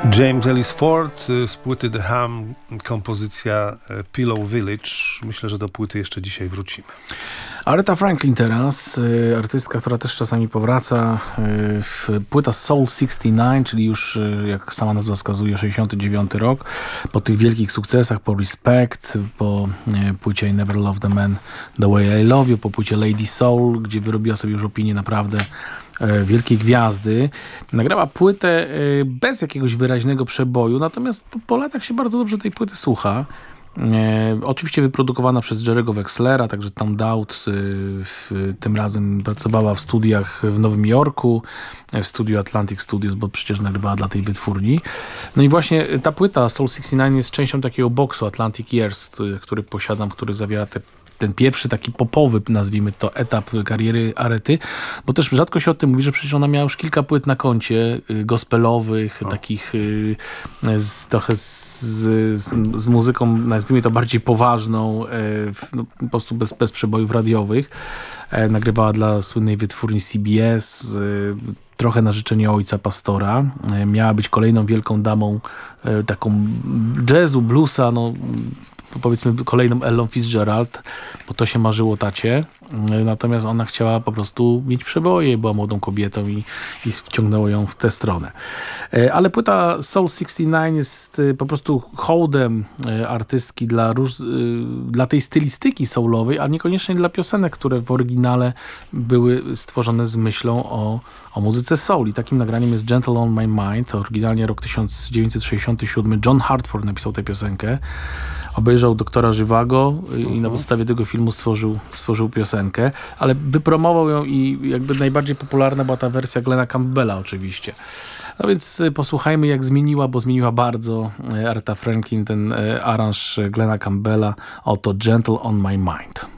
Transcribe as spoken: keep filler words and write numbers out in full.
James Ellis Ford z płyty The Ham, kompozycja Pillow Village. Myślę, że do płyty jeszcze dzisiaj wrócimy. Aretha Franklin teraz, artystka, która też czasami powraca. Płyta Soul sześćdziesiąt dziewięć, czyli już, jak sama nazwa wskazuje, sześćdziesiąty dziewiąty rok. Po tych wielkich sukcesach, po Respect, po płycie I Never Loved a Man The Way I Love You, po płycie Lady Soul, gdzie wyrobiła sobie już opinię naprawdę wielkiej gwiazdy. Nagrała płytę bez jakiegoś wyraźnego przeboju, natomiast po, po latach się bardzo dobrze tej płyty słucha. E, oczywiście wyprodukowana przez Jerry'ego Wexlera, także Tom Dowd y, w, tym razem pracowała w studiach w Nowym Jorku, w studiu Atlantic Studios, bo przecież nagrywała dla tej wytwórni. No i właśnie ta płyta Soul sześćdziesiąt dziewięć jest częścią takiego boksu Atlantic Years, który posiadam, który zawiera te ten pierwszy taki popowy, nazwijmy to, etap kariery Arety, bo też rzadko się o tym mówi, że przecież ona miała już kilka płyt na koncie, y, gospelowych, o. takich y, z, trochę z, z, z muzyką, nazwijmy to bardziej poważną, y, no, po prostu bez, bez przebojów radiowych. E, nagrywała dla słynnej wytwórni C B S, y, trochę na życzenie ojca pastora. E, miała być kolejną wielką damą y, taką jazzu, bluesa, no powiedzmy kolejną Ellą Fitzgerald, bo to się marzyło tacie. Natomiast ona chciała po prostu mieć przeboje, była młodą kobietą i, i wciągnęło ją w tę stronę. Ale płyta Soul sześćdziesiąt dziewięć jest po prostu hołdem artystki dla, róż, dla tej stylistyki soulowej, a niekoniecznie dla piosenek, które w oryginale były stworzone z myślą o, o muzyce soul. I takim nagraniem jest Gentle on My Mind. Oryginalnie rok tysiąc dziewięćset sześćdziesiąty siódmy. John Hartford napisał tę piosenkę. Obejrzał Doktora Żywago i uh-huh. na podstawie tego filmu stworzył, stworzył piosenkę, ale wypromował ją i jakby najbardziej popularna była ta wersja Glena Campbella oczywiście. No więc posłuchajmy, jak zmieniła, bo zmieniła bardzo Aretha Franklin ten aranż Glena Campbella. Oto Gentle on My Mind.